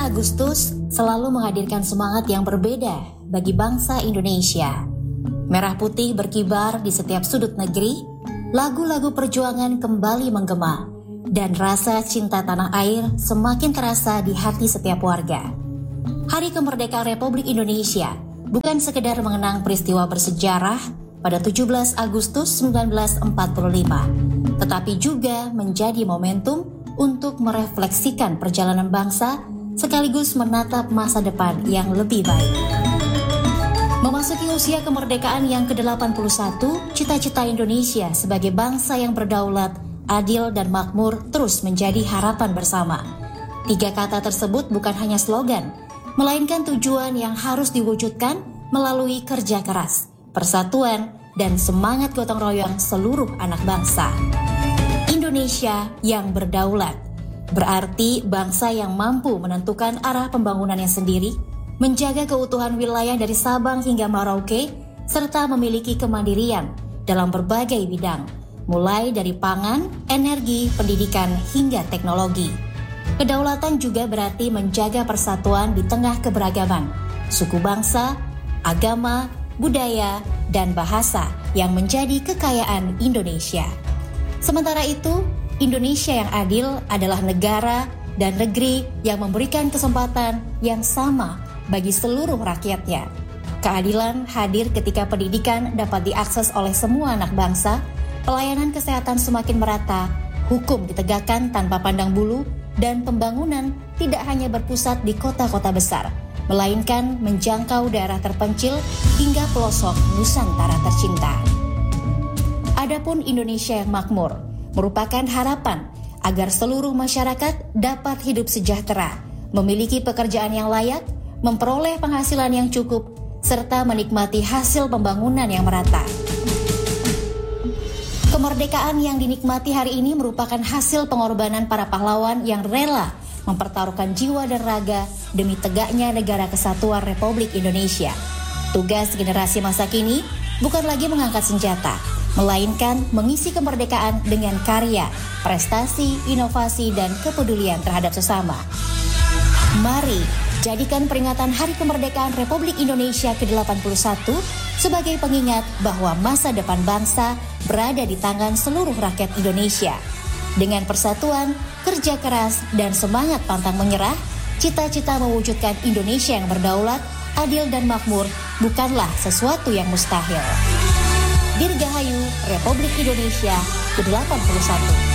Agustus selalu menghadirkan semangat yang berbeda bagi bangsa Indonesia. Merah putih berkibar di setiap sudut negeri, lagu-lagu perjuangan kembali menggema, dan rasa cinta tanah air semakin terasa di hati setiap warga. Hari Kemerdekaan Republik Indonesia bukan sekedar mengenang peristiwa bersejarah pada 17 Agustus 1945, tetapi juga menjadi momentum untuk merefleksikan perjalanan bangsa sekaligus menatap masa depan yang lebih baik. Memasuki usia kemerdekaan yang ke-81, cita-cita Indonesia sebagai bangsa yang berdaulat, adil dan makmur terus menjadi harapan bersama. 3 kata tersebut bukan hanya slogan, melainkan tujuan yang harus diwujudkan melalui kerja keras, persatuan, dan semangat gotong royong seluruh anak bangsa. Indonesia yang berdaulat berarti bangsa yang mampu menentukan arah pembangunannya sendiri, menjaga keutuhan wilayah dari Sabang hingga Merauke, serta memiliki kemandirian dalam berbagai bidang, mulai dari pangan, energi, pendidikan, hingga teknologi. Kedaulatan juga berarti menjaga persatuan di tengah keberagaman, suku bangsa, agama, budaya, dan bahasa yang menjadi kekayaan Indonesia. Sementara itu, Indonesia yang adil adalah negara dan negeri yang memberikan kesempatan yang sama bagi seluruh rakyatnya. Keadilan hadir ketika pendidikan dapat diakses oleh semua anak bangsa, pelayanan kesehatan semakin merata, hukum ditegakkan tanpa pandang bulu, dan pembangunan tidak hanya berpusat di kota-kota besar, melainkan menjangkau daerah terpencil hingga pelosok Nusantara tercinta. Adapun Indonesia yang makmur merupakan harapan agar seluruh masyarakat dapat hidup sejahtera, memiliki pekerjaan yang layak, memperoleh penghasilan yang cukup, serta menikmati hasil pembangunan yang merata. Kemerdekaan yang dinikmati hari ini merupakan hasil pengorbanan para pahlawan yang rela mempertaruhkan jiwa dan raga demi tegaknya negara kesatuan Republik Indonesia. Tugas generasi masa kini bukan lagi mengangkat senjata, melainkan mengisi kemerdekaan dengan karya, prestasi, inovasi, dan kepedulian terhadap sesama. Mari jadikan peringatan Hari Kemerdekaan Republik Indonesia ke-81 sebagai pengingat bahwa masa depan bangsa berada di tangan seluruh rakyat Indonesia. Dengan persatuan, kerja keras, dan semangat pantang menyerah, cita-cita mewujudkan Indonesia yang berdaulat, adil, dan makmur bukanlah sesuatu yang mustahil. Dirgahayu Republik Indonesia ke-81.